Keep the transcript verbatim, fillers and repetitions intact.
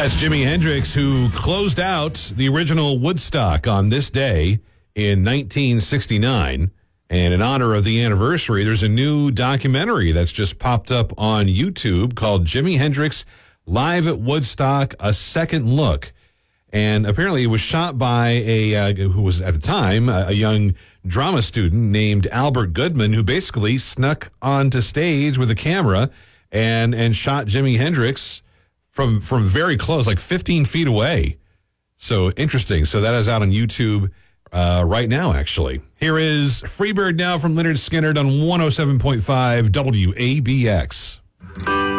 That's Jimi Hendrix, who closed out the original Woodstock on this day in nineteen sixty-nine. And in honor of the anniversary, there's a new documentary that's just popped up on YouTube called Jimi Hendrix Live at Woodstock, A Second Look. And apparently it was shot by a, uh, who was at the time, a, a young drama student named Albert Goodman, who basically snuck onto stage with a camera and, and shot Jimi Hendrix from from very close, like fifteen feet away. So interesting. So that is out on YouTube uh, right now, actually. Here is Freebird now from Lynyrd Skynyrd on one oh seven point five W A B X.